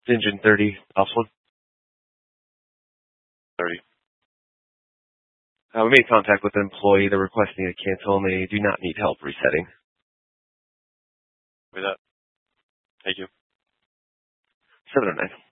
Engine 30, Offload. 30. We made contact with an employee. They're requesting to cancel, and they do not need help resetting. With that. Thank you. 709.